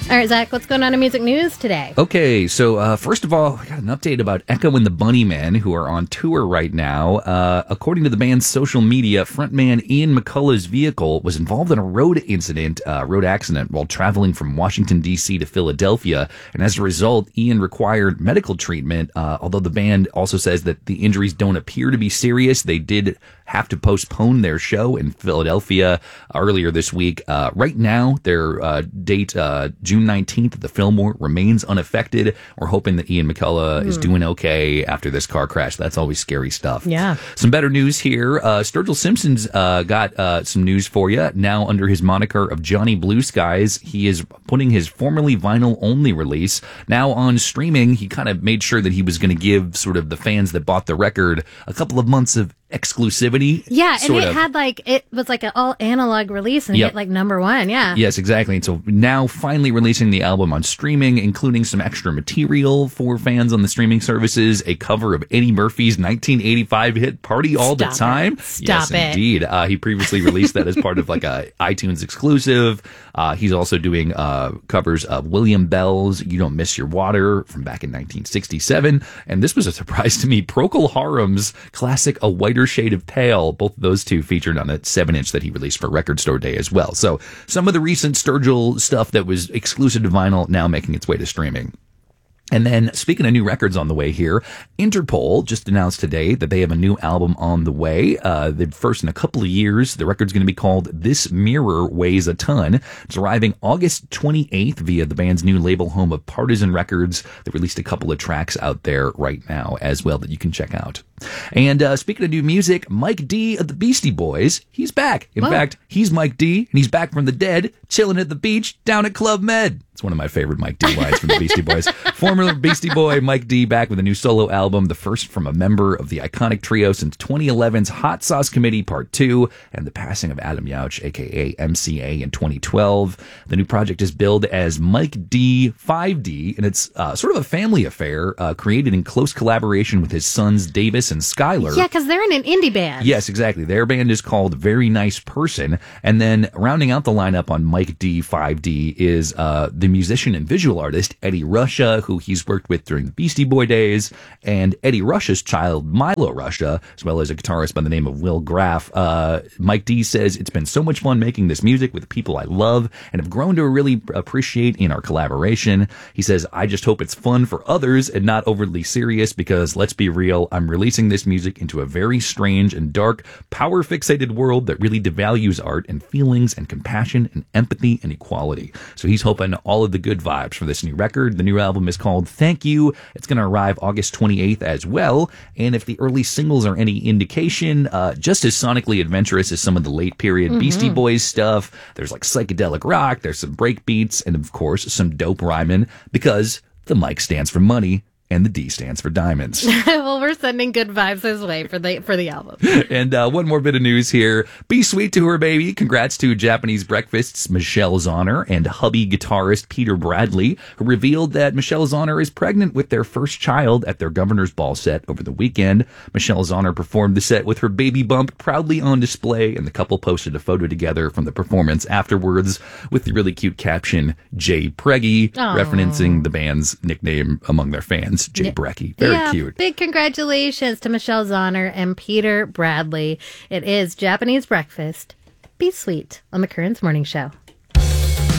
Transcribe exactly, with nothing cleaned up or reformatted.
All right, Zach, what's going on in music news today? Okay, so uh, first of all, I got an update about Echo and the Bunnymen, who are on tour right now. Uh, according to the band's social media, frontman Ian McCullough's vehicle was involved in a road incident, uh, road accident, while traveling from Washington, D C to Philadelphia. And as a result, Ian required medical treatment, uh, although the band also says that the injuries don't appear to be serious. They did have to postpone their show in Philadelphia earlier this week. Uh, right now, their uh, date, uh, June nineteenth at the Fillmore, remains unaffected. We're hoping that Ian McCullough mm. is doing okay after this car crash. That's always scary stuff. Yeah. Some better news here. Uh, Sturgill Simpson's uh, got uh, some news for you. Now under his moniker of Johnny Blue Skies, he is putting his formerly vinyl-only release now on streaming. He kind of made sure that he was going to give sort of the fans that bought the record a couple of months of exclusivity. Yeah, and it of. had like, it was like an all analog release and Yep. hit like number one. Yeah. Yes, exactly. And so now finally releasing the album on streaming, including some extra material for fans on the streaming services, a cover of Eddie Murphy's nineteen eighty-five hit Party All Stop the Time. It. Stop yes, it. indeed. Uh, he previously released that as part of like a iTunes exclusive. Uh, he's also doing uh, covers of William Bell's You Don't Miss Your Water from back in nineteen sixty-seven. And this was a surprise to me. Procol Harum's classic A Whiter Shade of Pale, both of those two featured on a seven inch that he released for Record Store Day as well. So some of the recent Sturgill stuff that was exclusive to vinyl now making its way to streaming. And then, speaking of new records on the way here, Interpol just announced today that they have a new album on the way. Uh, the first in a couple of years. The record's going to be called This Mirror Weighs a Ton. It's arriving August twenty-eighth via the band's new label home of Partisan Records. They released a couple of tracks out there right now as well that you can check out. And uh, speaking of new music, Mike D of the Beastie Boys, he's back. In Whoa. fact, he's Mike D, and he's back from the dead, chilling at the beach down at Club Med. It's one of my favorite Mike D lines from the Beastie Boys. Former Beastie Boy Mike D back with a new solo album, the first from a member of the iconic trio since twenty eleven's Hot Sauce Committee Part two, and the passing of Adam Yauch, a k a. M C A, in twenty twelve. The new project is billed as Mike D five D, and it's uh, sort of a family affair uh, created in close collaboration with his sons Davis and Skylar. Yeah, because they're in an indie band. Yes, exactly. Their band is called Very Nice Person. And then rounding out the lineup on Mike D five D is uh, the musician and visual artist Eddie Ruscha, who he's worked with during the Beastie Boy days, and Eddie Rush's child, Milo Ruscha, as well as a guitarist by the name of Will Graff. Uh, Mike D says, "It's been so much fun making this music with the people I love and have grown to really appreciate in our collaboration." He says, "I just hope it's fun for others and not overly serious because, let's be real, I'm releasing this music into a very strange and dark, power-fixated world that really devalues art and feelings and compassion and empathy and equality." So he's hoping all of the good vibes for this new record. The new album is called Thank You. It's going to arrive August twenty-eighth as well. And if the early singles are any indication, uh, just as sonically adventurous as some of the late period mm-hmm. Beastie Boys stuff, there's like psychedelic rock, there's some break beats, and of course some dope rhyming, because the Mike stands for money and the D stands for diamonds. Well, we're sending good vibes his way for the for the album. And uh, one more bit of news here. Be sweet to her, baby. Congrats to Japanese Breakfast's Michelle Zauner and hubby guitarist Peter Bradley, who revealed that Michelle Zauner is pregnant with their first child at their Governor's Ball set over the weekend. Michelle Zauner performed the set with her baby bump proudly on display, and the couple posted a photo together from the performance afterwards with the really cute caption, Jay Preggy, Aww. referencing the band's nickname among their fans. Jay yeah. Brecky. Very yeah, cute. Big congratulations to Michelle Zauner and Peter Bradley. It is Japanese Breakfast. Be sweet on the Currents Morning Show.